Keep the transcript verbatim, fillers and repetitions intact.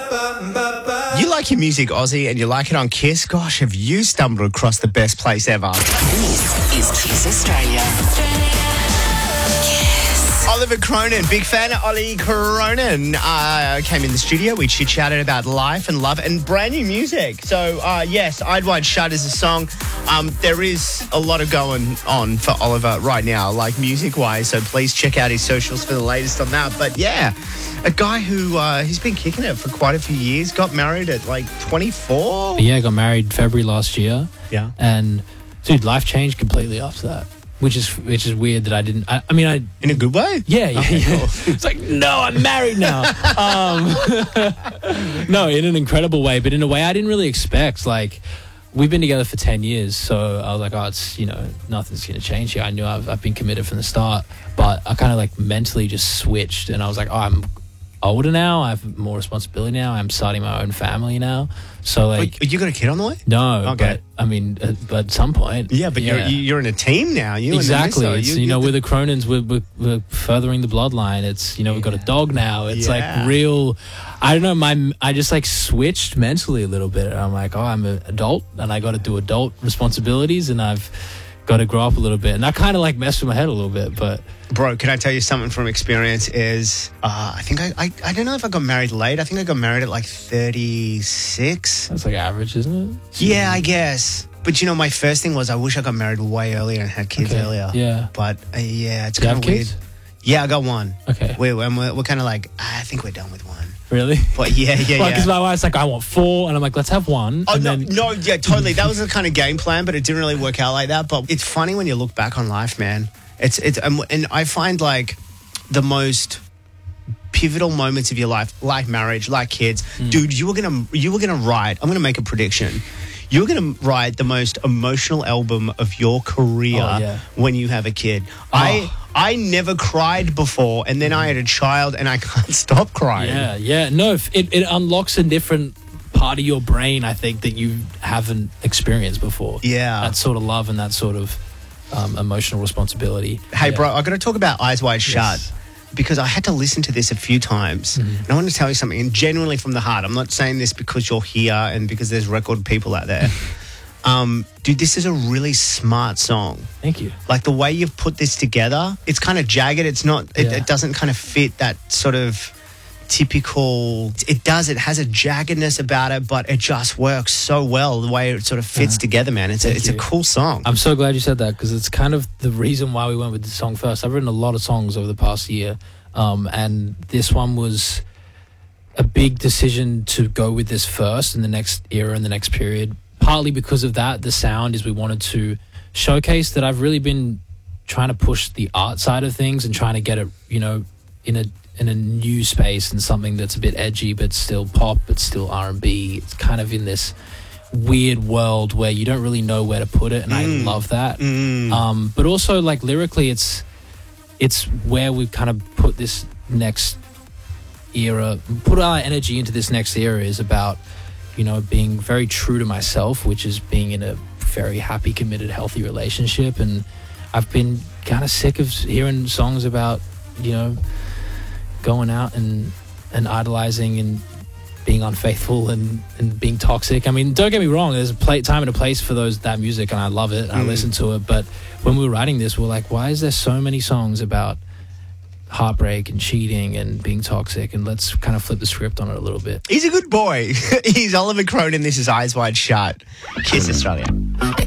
You like your music, Aussie, and you like it on Kiss? Gosh, have you stumbled across the best place ever? This is Kiss Australia. Oliver Cronin, big fan of Ollie Cronin, uh, came in the studio. We chit-chatted about life and love and brand new music. So, uh, yes, Eyes Wide Shut is a song. Um, there is a lot of going on for Oliver right now, like music-wise, so please check out his socials for the latest on that. But, yeah, a guy who, uh, he's been kicking it for quite a few years, got married at, like, twenty-four? Yeah, got married February last year. Yeah. And, dude, life changed completely after that. Which is which is weird that I didn't. I, I mean, I in a good way. Yeah, yeah. Okay, yeah. cool. It's like, no, I'm married now. um, no, in an incredible way, but in a way I didn't really expect. Like, we've been together for ten years, so I was like, oh, it's, you know, nothing's going to change here. I knew I've, I've been committed from the start, but I kind of like mentally just switched, and I was like, oh, I'm older now. I have more responsibility now. I'm starting my own family now. So like, Wait, you got a kid on the way? No, Okay. but I mean, uh, but at some point, Yeah, but yeah. you're you're in a team now. You Exactly. And It's, Mister. you, know, we're the Cronins. We're, we're, we're furthering the bloodline. It's, you know, we've got a dog now. It's Yeah. like real. I don't know. My I just like switched mentally a little bit. I'm like, oh, I'm an adult and I got to do adult responsibilities and I've got to grow up a little bit. And I kind of like messed with my head a little bit, but. Bro, can I tell you something from experience is, uh, I think I, I, I don't know if I got married late. I think I got married at like thirty-six. That's like average, isn't it? Yeah, I guess. But you know, my first thing was I wish I got married way earlier and had kids Okay, earlier. yeah. But uh, yeah, it's Do you kind have of weird. kids? Yeah, I got one. Okay. We're, we're, we're kind of like, I think we're done with one. Really? But yeah, yeah, Well, yeah. because my wife's like, I want four, and I'm like, let's have one. Oh, and no, then, no, yeah, totally. That was the kind of game plan, but it didn't really work out like that. But it's funny when you look back on life, man. It's it's um, and I find like the most pivotal moments of your life, like marriage, like kids, Mm. dude. You were gonna you were gonna write. I'm gonna make a prediction. You're gonna write the most emotional album of your career Oh, yeah. when you have a kid. I I never cried before, and then I had a child, and I can't stop crying. Yeah, yeah. No, if it, it unlocks a different part of your brain, I think, that you haven't experienced before. Yeah. That sort of love and that sort of um, emotional responsibility. Hey, Yeah. bro, I got to talk about Eyes Wide Shut Yes. because I had to listen to this a few times. And I want to tell you something, and genuinely from the heart. I'm not saying this because you're here and because there's record people out there. um, dude, this is a really smart song. Thank you. Like the way you've put this together, it's kind of jagged. It's not, it, Yeah. it doesn't kind of fit that sort of typical, it does, it has a jaggedness about it, but it just works so well the way it sort of fits Yeah. together, man. It's a, Thank it's a you. cool song. I'm so glad you said that because it's kind of the reason why we went with the song first. I've written a lot of songs over the past year, um, and this one was a big decision to go with this first in the next era and the next period. Partly because of that, the sound is we wanted to showcase that I've really been trying to push the art side of things and trying to get it, you know, in a in a new space and something that's a bit edgy but still pop but still R and B. It's kind of in this weird world where you don't really know where to put it, and I love that. Um, but also, like, lyrically, it's it's where we've kind of put this next era, put our energy into this next era is about, you know, being very true to myself, which is being in a very happy, committed, healthy relationship. And I've been kind of sick of hearing songs about, you know, going out and, and idolizing and being unfaithful and, and being toxic. I mean, don't get me wrong, there's a play, time and a place for those that music, and I love it, and I listen to it. But when we were writing this, we we're like, why is there so many songs about heartbreak and cheating and being toxic? And let's kind of flip the script on it a little bit. He's a good boy. He's Oliver Cronin. This is Eyes Wide Shut. Kiss Australia.